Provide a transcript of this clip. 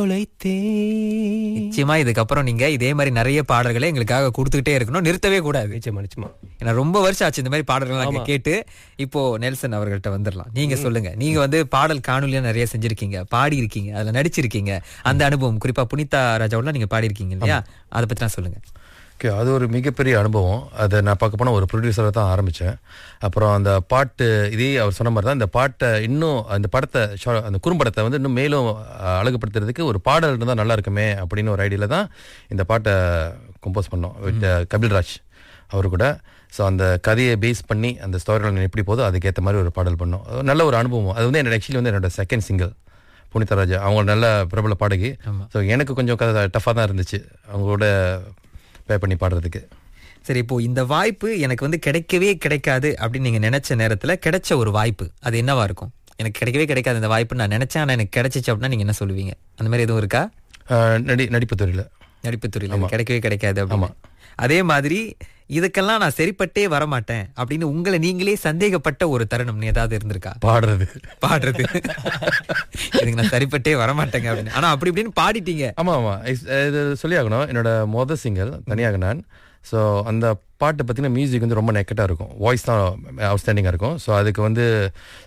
நிச்சயமா இதுக்கப்புறம் நீங்க இதே மாதிரி நிறைய பாடல்களை எங்களுக்காக கொடுத்துக்கிட்டே இருக்கணும், நிறுத்தவே கூடாது. நிச்சயமா நிச்சயமா. ஏன்னா ரொம்ப வருஷம் ஆச்சு இந்த மாதிரி பாடல்கள் கேட்டு. இப்போ நெல்சன் அவர்கள்ட்ட வந்துடலாம். நீங்க சொல்லுங்க, நீங்க வந்து பாடல் காணொலியா நிறைய செஞ்சிருக்கீங்க, பாடி இருக்கீங்க, அதுல நடிச்சிருக்கீங்க. அந்த அனுபவம் குறிப்பா புனிதா ராஜாவோட நீங்க பாடி இருக்கீங்க இல்லையா, அதை பத்தி நான் சொல்லுங்க. ஓகே, அது ஒரு மிகப்பெரிய அனுபவம். அதை நான் பார்க்க போனால் ஒரு ப்ரொடியூசரை தான் ஆரம்பித்தேன். அப்புறம் அந்த பாட்டு இதே அவர் சொன்ன மாதிரி தான் இந்த பாட்டை இன்னும் அந்த படத்தை அந்த குறும்படத்தை வந்து இன்னும் மேலும் அழகுபடுத்துறதுக்கு ஒரு பாடல் இருந்தால் நல்லா இருக்குமே அப்படின்னு ஒரு ஐடியாவில் தான் இந்த பாட்டை கம்போஸ் பண்ணோம் வித் கபில்ராஜ் அவரு கூட. ஸோ அந்த கதையை பேஸ் பண்ணி அந்த ஸ்டோரி லைன் எப்படி போதோ அதுக்கேற்ற மாதிரி ஒரு பாடல் பண்ணோம். நல்ல ஒரு அனுபவம். அது வந்து ஆக்சுவலி வந்து என்னோட செகண்ட் சிங்கிள். புனிதா ராஜா அவங்க நல்ல பிரபல பாடகி. ஸோ எனக்கு கொஞ்சம் கதை டஃப்பாக தான் இருந்துச்சு அவங்களோட பே பண்ணி பாடுறதுக்கு. சரி, இப்போ இந்த வாய்ப்பு எனக்கு வந்து கிடைக்கவே கிடைக்காது அப்படின்னு நீங்க நினைச்ச நேரத்துல கிடைச்ச ஒரு வாய்ப்பு, அது என்னவா இருக்கும்? எனக்கு கிடைக்கவே கிடைக்காது இந்த வாய்ப்பு நான் நினைச்சேன், ஆனா எனக்கு கிடைச்சிச்சு அப்படின்னா நீங்க என்ன சொல்லுவீங்க? அந்த மாதிரி எதுவும் இருக்கா? நடிப்பு துறையில கிடைக்கவே கிடைக்காது அப்படிமா. அதே மாதிரி இதுக்கெல்லாம் நான் சரிப்பட்டே வரமாட்டேன் அப்படின்னு உங்களை நீங்களே சந்தேகப்பட்ட ஒரு தருணம் ஏதாவது இருந்திருக்கா? பாடுறது இதுக்கு நான் சரிப்பட்டே வரமாட்டேங்க அப்படின்னு, ஆனா அப்படி இப்படின்னு பாடிட்டீங்க. ஆமா ஆமா, இது சொல்லி ஆகணும். என்னோட மொதல் சிங்கல் தனியாக நான். ஸோ அந்த பாட்டு பார்த்தீங்கன்னா மியூசிக் வந்து ரொம்ப நெக்கட்டாக இருக்கும், வாய்ஸ் தான் அவுட்ஸ்டாண்டிங்காக இருக்கும். ஸோ அதுக்கு வந்து